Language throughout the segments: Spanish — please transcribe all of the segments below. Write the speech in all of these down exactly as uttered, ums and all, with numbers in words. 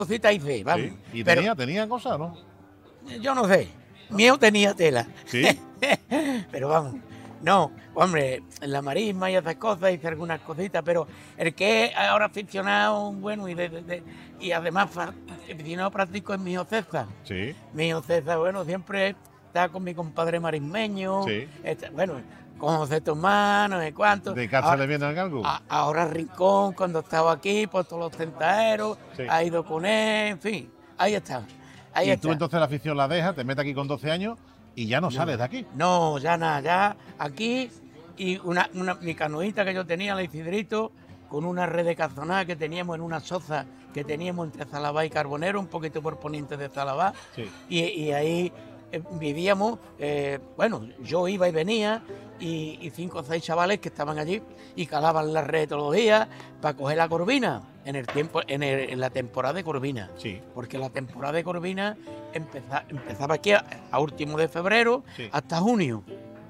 cositas hice, vamos. Sí. ¿Y pero tenía, tenía cosas, no? yo no sé, mío tenía tela. Sí. Pero vamos, no, hombre, en la marisma y esas cosas hice algunas cositas, pero el que es ahora aficionado, bueno, y, de, de, de, y además fa- aficionado práctico es mi hijo César. Sí. Mi hijo César, bueno, siempre está con mi compadre marismeño, Sí. está- bueno, con José Tomás, no sé cuánto. ¿De casa Ahora- le viene algo? a- ahora Rincón, cuando estaba aquí, por todos los tentaderos, Sí. ha ido con él, en fin, ahí está. Ahí Y está. tú entonces la afición la dejas, te metes aquí con doce años y ya no, sales de aquí. No, ya nada, ya aquí y una, una mi canoita que yo tenía, la Isidrito, con una red de cazonada que teníamos en una soza que teníamos entre Zalabá y Carbonero, un poquito por poniente de Zalabá, Sí. y, y ahí eh, vivíamos, eh, bueno, yo iba y venía, y, y cinco o seis chavales que estaban allí y calaban la red todos los días para coger la corvina en el tiempo, en, el- en la temporada de corvina. Sí. Porque la temporada de corvina empeza- empezaba aquí a, a último de febrero Sí. hasta junio.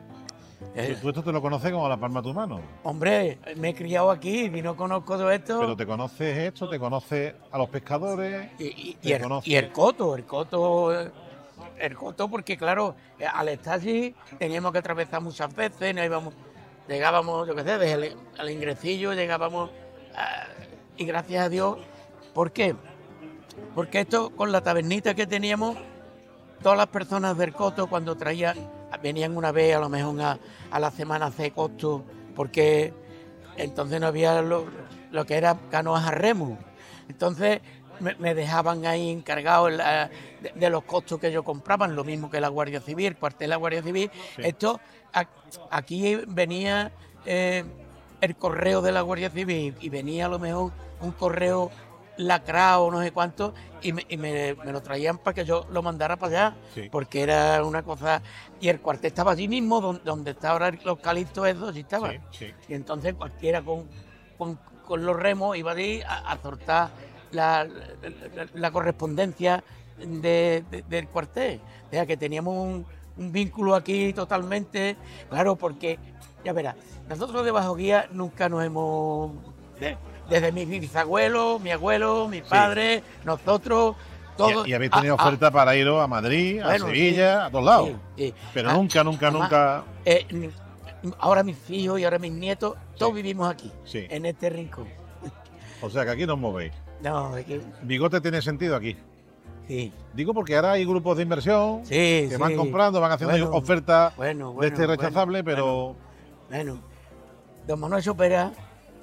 Eh, Tú, tú esto te lo conoces como la palma de tu mano. hombre, me he criado aquí y no conozco todo esto. Pero te conoces esto, te conoces a los pescadores. y, y- te y el, conoces- y el coto, el coto, eh, el coto, porque claro, eh, al estar allí teníamos que atravesar muchas veces, no íbamos, llegábamos, yo qué sé, desde el, al ingresillo llegábamos, ah, y gracias a Dios, ¿por qué? Porque esto con la tabernita que teníamos, todas las personas del coto cuando traían, venían una vez a lo mejor a, a la semana a hacer costo, porque entonces no había lo, lo que era canoas a remo. Entonces me, me dejaban ahí encargado en la- de, de los costos que ellos compraban, lo mismo que la Guardia Civil, el cuartel de la Guardia Civil. Sí. Esto, a- aquí venía eh, el correo de la Guardia Civil y venía a lo mejor un correo lacrado, no sé cuánto, y me, y me- me lo traían para que yo lo mandara para allá, Sí. porque era una cosa. Y el cuartel estaba allí mismo, donde, donde está ahora los calistos esos, allí estaba. Sí, sí. Y entonces cualquiera con, con, con los remos iba allí a, a soltar la, la, la correspondencia de, de- del cuartel. O sea que teníamos un, un vínculo aquí totalmente, claro, porque, ya verás, nosotros de Bajo Guía nunca nos hemos, de- desde mi bisabuelo, mi abuelo, mi padre, nosotros, todos. Y, y habéis tenido ah, ah, oferta para iros a Madrid, a bueno, Sevilla, sí, a todos lados. sí, sí. Pero Ah, nunca, nunca, además, nunca. eh, ni- ahora mis hijos y ahora mis nietos, todos vivimos aquí, Sí. en este rincón. O sea que aquí no os movéis. No, es que Bigote tiene sentido aquí. sí, Digo porque ahora hay grupos de inversión sí, que sí. van comprando, van haciendo Bueno, ofertas bueno, de bueno, este bueno, rechazable, pero Bueno, don Manuel Sopera,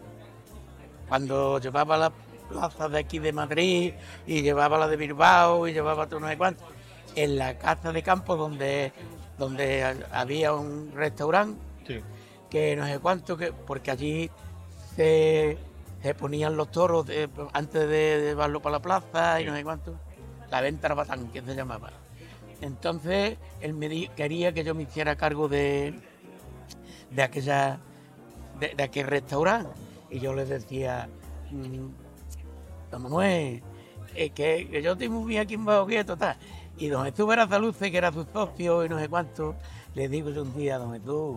cuando llevaba la plaza de aquí de Madrid y llevaba la de Bilbao y llevaba todo no sé cuánto, en la casa de campo donde, donde había un restaurante sí, que no sé cuánto, que, porque allí se, se ponían los toros de- antes de llevarlo para la plaza y Sí. no sé cuánto, la venta batán, que se llamaba. Entonces él me di- quería que yo me hiciera cargo de, de aquella de, de aquel restaurante y yo le decía, mm, don Manuel, eh, que, que yo estoy muy bien aquí en Bajo Guía, total. Y don Jesús Verazaluce, que era su socio y no sé cuánto, le digo yo un día, don Jesús,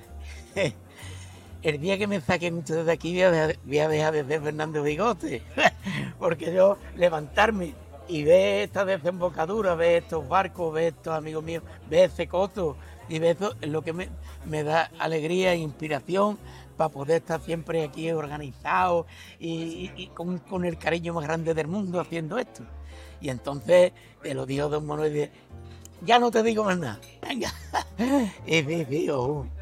el día que me saquen ustedes de aquí voy a dejar, voy a dejar de ser Fernando Bigote, porque yo levantarme y ver esta desembocadura, ver estos barcos, ver estos amigos míos, ver ese coto, y ver eso es lo que me, me da alegría e inspiración para poder estar siempre aquí organizado y, y- y con, con el cariño más grande del mundo haciendo esto. Y entonces te lo dijo don Manuel, dice, ya no te digo más nada, venga. Y sí, sí, oh,